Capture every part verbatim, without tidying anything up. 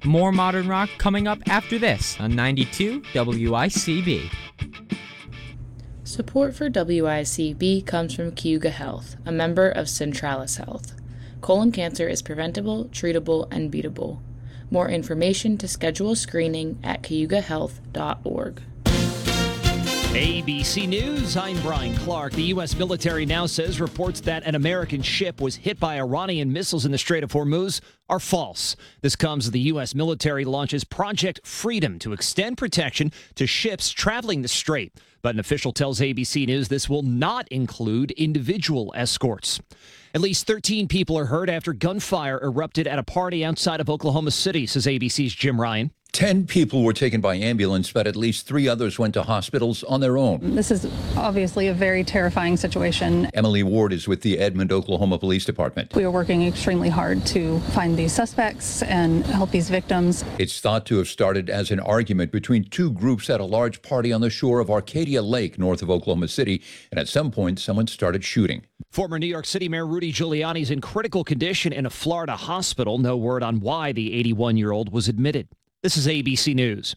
More modern rock coming up after this on ninety-two W I C B. Support for W I C B comes from Cayuga Health, a member of Centralis Health. Colon cancer is preventable, treatable, and beatable. More information to schedule screening at cayuga health dot org. A B C News, I'm Brian Clark. The U S military now says reports that an American ship was hit by Iranian missiles in the Strait of Hormuz are false. This comes as the U S military launches Project Freedom to extend protection to ships traveling the strait. But an official tells A B C News this will not include individual escorts. At least thirteen people are hurt after gunfire erupted at a party outside of Oklahoma City, says A B C's Jim Ryan. Ten people were taken by ambulance, but at least three others went to hospitals on their own. This is obviously a very terrifying situation. Emily Ward is with the Edmond, Oklahoma Police Department. We are working extremely hard to find these suspects and help these victims. It's thought to have started as an argument between two groups at a large party on the shore of Arcadia Lake, north of Oklahoma City, and at some point, someone started shooting. Former New York City Mayor Rudy Giuliani is in critical condition in a Florida hospital. No word on why the eighty-one-year-old was admitted. This is A B C News.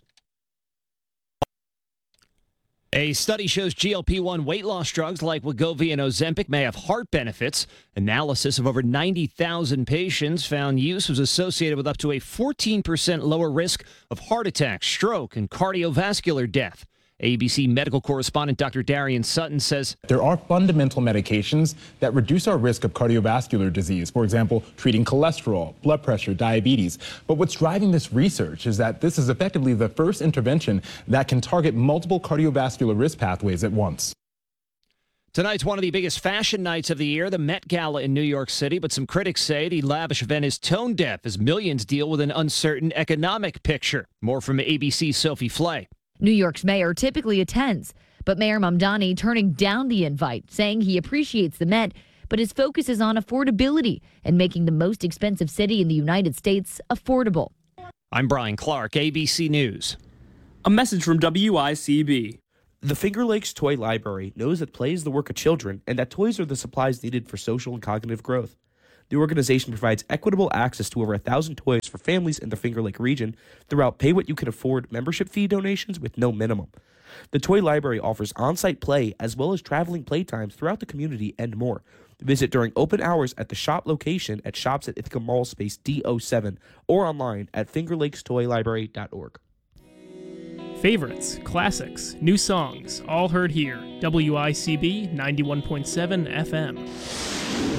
A study shows G L P one weight loss drugs like Wegovy and Ozempic may have heart benefits. Analysis of over ninety thousand patients found use was associated with up to a fourteen percent lower risk of heart attack, stroke, and cardiovascular death. A B C medical correspondent Doctor Darian Sutton says there are fundamental medications that reduce our risk of cardiovascular disease, for example, treating cholesterol, blood pressure, diabetes. But what's driving this research is that this is effectively the first intervention that can target multiple cardiovascular risk pathways at once. Tonight's one of the biggest fashion nights of the year, the Met Gala in New York City, but some critics say the lavish event is tone deaf as millions deal with an uncertain economic picture. More from A B C's Sophie Flay. New York's mayor typically attends, but Mayor Mamdani turning down the invite, saying he appreciates the Met, but his focus is on affordability and making the most expensive city in the United States affordable. I'm Brian Clark, A B C News. A message from W I C B. The Finger Lakes Toy Library knows that play is the work of children and that toys are the supplies needed for social and cognitive growth. The organization provides equitable access to over a thousand toys for families in the Finger Lake region throughout pay-what-you-can-afford membership fee donations with no minimum. The Toy Library offers on-site play as well as traveling playtimes throughout the community and more. Visit during open hours at the shop location at Shops at Ithaca Mall Space D oh seven or online at finger lakes toy library dot org. Favorites, classics, new songs, all heard here. W I C B ninety-one point seven F M.